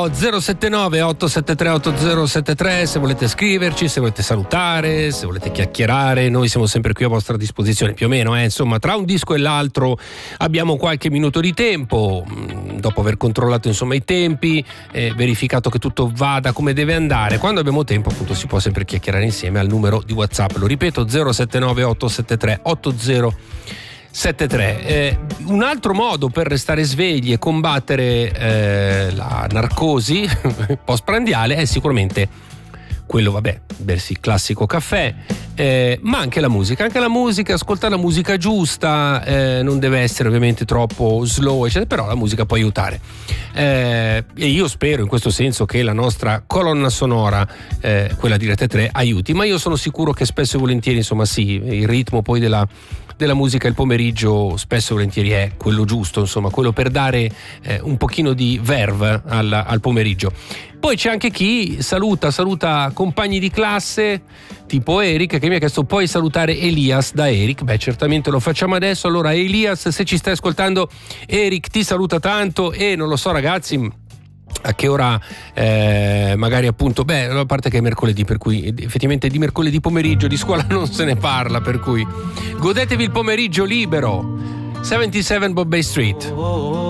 numero 079 873 8073, se volete scriverci, se volete salutare, se volete chiacchierare, noi siamo sempre qui a vostra disposizione, più o meno, insomma, tra un disco e l'altro abbiamo qualche minuto di tempo, dopo aver controllato insomma i tempi, verificato che tutto vada come deve andare. Quando abbiamo tempo appunto si può sempre chiacchierare insieme al numero di WhatsApp, lo ripeto, 079 873 8073. Un altro modo per restare svegli e combattere la narcosi postprandiale è sicuramente quello, bersi il classico caffè, ma anche la musica, ascoltare la musica giusta, non deve essere ovviamente troppo slow, eccetera, però la musica può aiutare. E io spero in questo senso che la nostra colonna sonora, quella di Rete 3, aiuti, ma io sono sicuro che spesso e volentieri, insomma, sì, il ritmo poi della musica il pomeriggio spesso e volentieri è quello giusto, insomma, quello per dare un pochino di verve al pomeriggio. Poi c'è anche chi saluta compagni di classe tipo Eric, che mi ha chiesto: puoi salutare Elias da Eric? Beh, certamente lo facciamo adesso. Allora Elias, se ci stai ascoltando, Eric ti saluta tanto e non lo so ragazzi a che ora, magari appunto, a parte che è mercoledì, per cui effettivamente di mercoledì pomeriggio di scuola non se ne parla, per cui godetevi il pomeriggio libero. 77 Bombay Street.